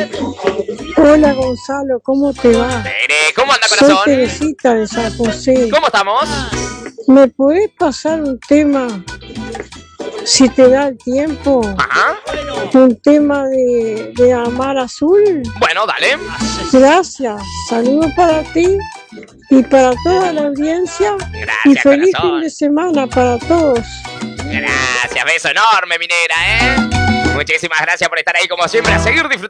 Hola Gonzalo, ¿cómo te va? ¿Cómo anda, Soy corazón? Teresita de San José. ¿Cómo estamos? ¿Me podés pasar un tema, si te da el tiempo? Ajá. Un tema de Amar Azul. Bueno, dale. Gracias. Saludos para ti y para toda la audiencia. Y Gracias, feliz corazón. fin de semana para todos. Gracias, beso enorme, mi negra, ¿eh? Muchísimas gracias por estar ahí como siempre, a seguir disfrutando.